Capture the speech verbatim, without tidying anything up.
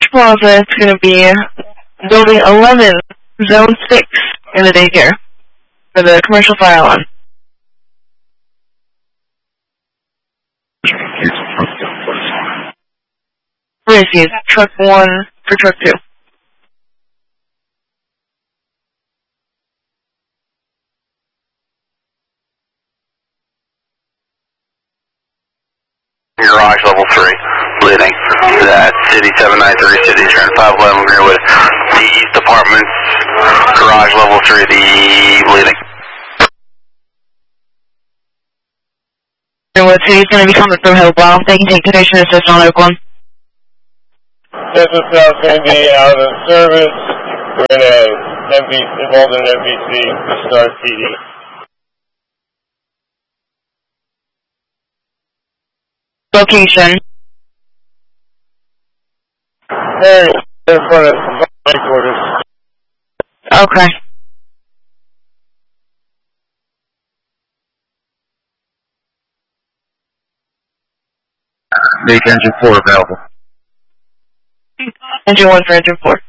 Plaza, it's going to be Building eleven, Zone six in the daycare for the commercial fire alarm. Macy's, truck one for truck two. Garage level three, bleeding. That City seven nine three, City turn five eleven Greenwood. The East Apartments, garage level three, the bleeding. Greenwood City's going to be coming from Hillblow. They can take condition assist on Oakland. Central South going to be out of service. We're in a M V, involved in an M V C to start T D. Location. Hey, in front of headquarters. Okay. Make engine four available. Engine one for engine four.